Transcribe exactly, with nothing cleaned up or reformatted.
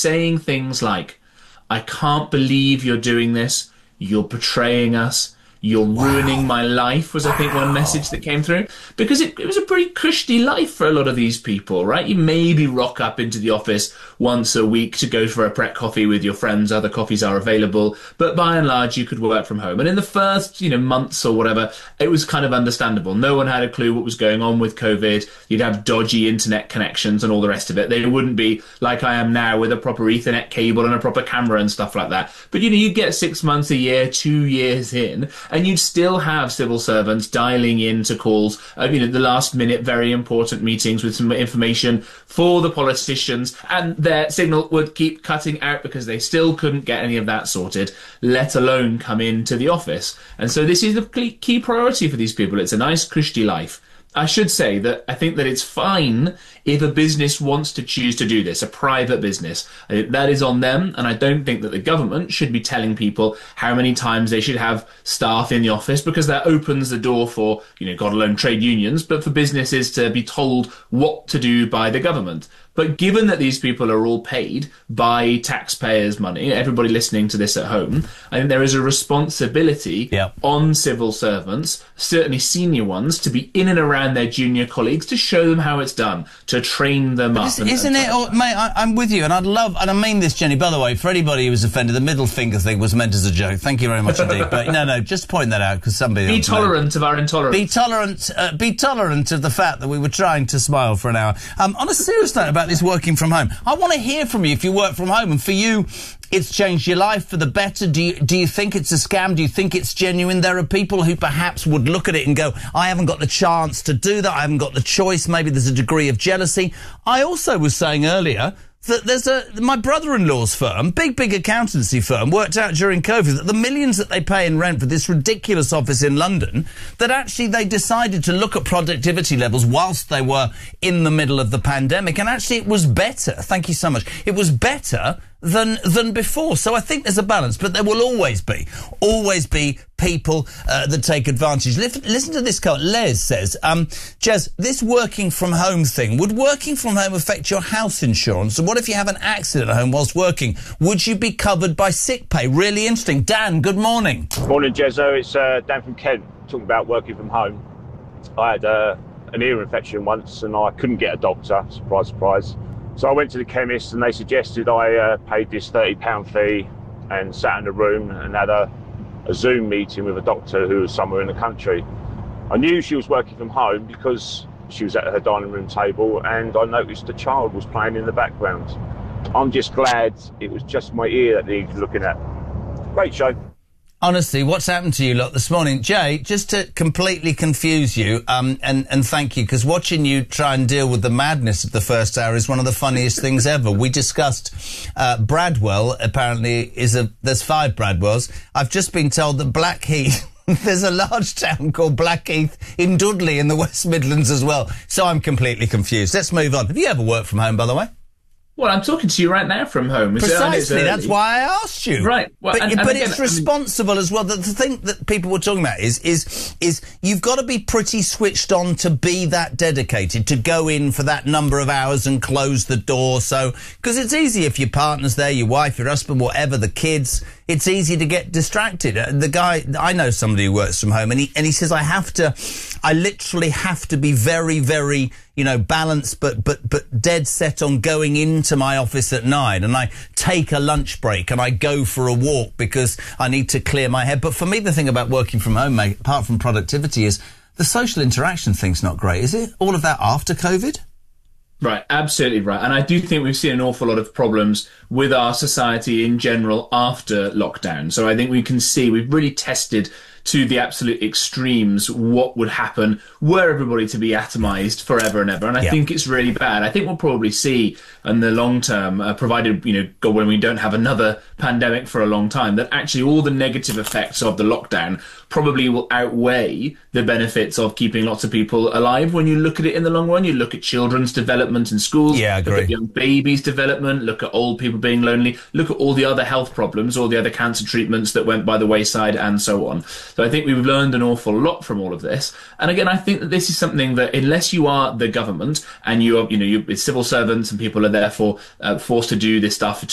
saying things like, I can't believe you're doing this. You're betraying us. You're wow. ruining my life was, I think, one message that came through. Because it, it was a pretty cushy life for a lot of these people, right? You maybe rock up into the office once a week to go for a prep coffee with your friends. Other coffees are available. But by and large, you could work from home. And in the first, you know, months or whatever, it was kind of understandable. No one had a clue what was going on with COVID. You'd have dodgy internet connections and all the rest of it. They wouldn't be like I am now with a proper Ethernet cable and a proper camera and stuff like that. But, you know, you get six months a year, two years in, and you'd still have civil servants dialing into calls, uh, you know, the last minute, very important meetings with some information for the politicians, and their signal would keep cutting out because they still couldn't get any of that sorted, let alone come into the office. And so this is the key priority for these people. It's a nice, cushy life. I should say that I think that it's fine if a business wants to choose to do this, a private business. I think that is on them, and I don't think that the government should be telling people how many times they should have staff in the office, because that opens the door for, you know, God alone, trade unions, but for businesses to be told what to do by the government. But given that these people are all paid by taxpayers' money, everybody listening to this at home, I think there is a responsibility yeah. on civil servants, certainly senior ones, to be in and around their junior colleagues, to show them how it's done, to train them but up. And, isn't and it, oh, mate, I, I'm with you, and I'd love, and I mean this, Jenny, by the way, for anybody who was offended, the middle finger thing was meant as a joke. Thank you very much indeed. But no, no, just point that out, because somebody... Be tolerant know. of our intolerance. Be tolerant, uh, be tolerant of the fact that we were trying to smile for an hour. Um, on a serious note about this working from home, I want to hear from you if you work from home, and for you, it's changed your life for the better. Do you, do you think it's a scam? Do you think it's genuine? There are people who perhaps would look at it and go, I haven't got the chance to do that. I haven't got the choice. Maybe there's a degree of jealousy. I also was saying earlier that there's a, my brother-in-law's firm, big, big accountancy firm, worked out during COVID that the millions that they pay in rent for this ridiculous office in London, that actually they decided to look at productivity levels whilst they were in the middle of the pandemic, and actually it was better. Thank you so much. It was better than than before. So I think there's a balance, but there will always be, always be people uh, that take advantage. Listen, listen to this quote. Les says, um, Jez, this working from home thing, would working from home affect your house insurance? And what if you have an accident at home whilst working? Would you be covered by sick pay? Really interesting. Dan, good morning. Morning, Jezzo. It's uh, Dan from Kent, talking about working from home. I had uh, an ear infection once and I couldn't get a doctor, surprise, surprise. So I went to the chemist and they suggested I uh, paid this thirty pound fee and sat in a room and had a, a Zoom meeting with a doctor who was somewhere in the country. I knew she was working from home because she was at her dining room table and I noticed a child was playing in the background. I'm just glad it was just my ear that needed looking at. Great show. Honestly, what's happened to you lot this morning? Jay, just to completely confuse you, um, and, and thank you, because watching you try and deal with the madness of the first hour is one of the funniest things ever. We discussed uh, Bradwell, apparently, is a... There's five Bradwells. I've just been told that Blackheath... There's a large town called Blackheath in Dudley in the West Midlands as well. So I'm completely confused. Let's move on. Have you ever worked from home, by the way? Well, I'm talking to you right now from home. Precisely, that's why I asked you. Right. Well, but and, and but again, it's responsible I mean, as well. The, the thing that people were talking about is, is, is you've got to be pretty switched on to be that dedicated, to go in for that number of hours and close the door. So, because it's easy if your partner's there, your wife, your husband, whatever, the kids, it's easy to get distracted. Uh, the guy, I know somebody who works from home and he, and he says, I have to, I literally have to be very, very, you know, balanced, but, but, but dead set on going into my office at nine, and I take a lunch break and I go for a walk because I need to clear my head. But for me, the thing about working from home, mate, apart from productivity, is the social interaction thing's not great, is it? All of that after COVID? Right, absolutely right. And I do think we've seen an awful lot of problems with our society in general after lockdown. So I think we can see we've really tested to the absolute extremes what would happen were everybody to be atomized forever and ever. And I yeah. think it's really bad. I think we'll probably see in the long term, uh, provided, you know, God, when we don't have another pandemic for a long time, that actually all the negative effects of the lockdown probably will outweigh the benefits of keeping lots of people alive. When you look at it in the long run, you look at children's development in schools, yeah, I agree. Look at young babies' development, look at old people being lonely, look at all the other health problems, all the other cancer treatments that went by the wayside and so on. So I think we've learned an awful lot from all of this. And again, I think that this is something that unless you are the government and you are, you know, you're civil servants and people are therefore uh, forced to do this stuff